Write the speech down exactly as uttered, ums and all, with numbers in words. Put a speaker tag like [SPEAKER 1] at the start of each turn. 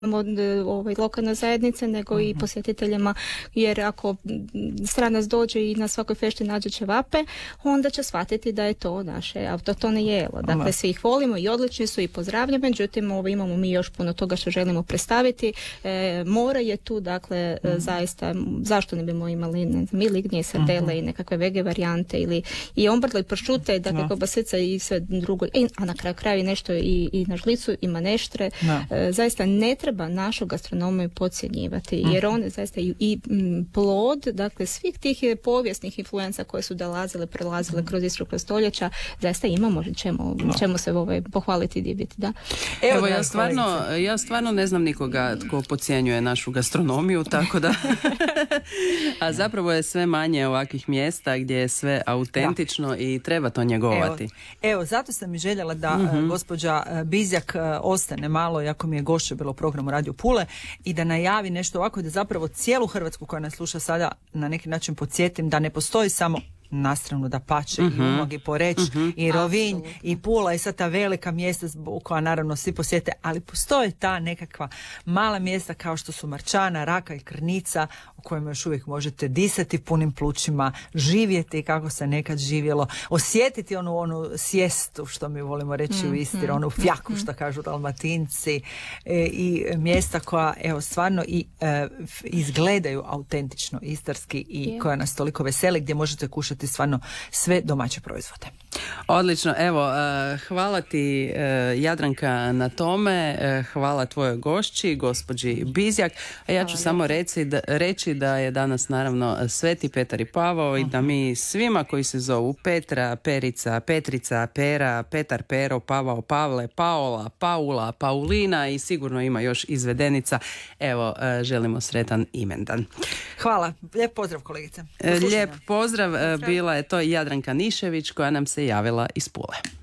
[SPEAKER 1] od ovaj, lokalne zajednice, nego mm-hmm. i posjetiteljima, jer ako stranac dođe i na svakoj fešti nađe ćevape, onda će shvatiti da je to naše autohtone jelo. Dakle, Ala. Svi ih volimo i odlični su i pozdravljam, međutim, ovo, imamo mi još puno toga što želimo predstaviti. E, more je tu, dakle, mm-hmm. zaista, zašto ne bimo imali ne znam, ili gnije sardele mm-hmm. i nekakve vege varijante, ili i ombrle i pršute, dakle, kobasica i sve drugo, I, a na kraju kraja nešto i, i na žlicu, i maneštre. E, zaista ne treba našu gastronomiju podcjenjivati, jer one zaista i, i m, plod, dakle, svih tih povijesnih influenca koje su dolazile, prelazile kroz istru, kroz stoljeća, zaista imamo čemu, čemu se ovaj, pohvaliti i diviti, da.
[SPEAKER 2] Evo, Evo ja, stvarno, ja stvarno ne znam nikoga tko podcjenjuje našu gastronomiju, tako da a zapravo je sve manje ovakvih mjesta gdje je sve autentično da. I treba to njegovati.
[SPEAKER 3] Evo, evo zato sam i željela da mm-hmm. gospođa Bizjak ostane malo, jako mi je gošće bilo u programu Radio Pule, i da najavi nešto ovako, da zapravo cijelu Hrvatsku koja nas sluša sada na neki način podsjetim da ne postoji samo na stranu da pače uh-huh. i Umag i Poreč uh-huh. i Rovinj Absolutno. I Pula i sad ta velika mjesta koja naravno svi posjete, ali postoje ta nekakva mala mjesta kao što su Marčana, Raka i Krnica, u kojima još uvijek možete disati punim plućima, živjeti kako se nekad živjelo, osjetiti onu, onu sjestu, što mi volimo reći mm-hmm. u Istri, onu fjaku što kažu Dalmatinci, e, i mjesta koja evo stvarno i e, izgledaju autentično istarski i yeah. koja nas toliko veseli, gdje možete kušati stvarno sve domaće proizvode.
[SPEAKER 2] Odlično, evo, hvala ti Jadranka na tome, hvala tvojoj gošći, gospođi Bizjak, a ja ću hvala. Samo reći da, reći da je danas naravno Sveti Petar i Pavao uh-huh. i da mi svima koji se zovu Petra, Perica, Petrica, Pera, Petar, Pero, Pavao, Pavle, Paola, Paula, Paulina i sigurno ima još izvedenica, evo, želimo sretan imendan.
[SPEAKER 3] Hvala, lijep pozdrav kolegice.
[SPEAKER 2] Lijep pozdrav, pozdrav, bila je to Jadranka Nišević koja nam se javila iz Pule.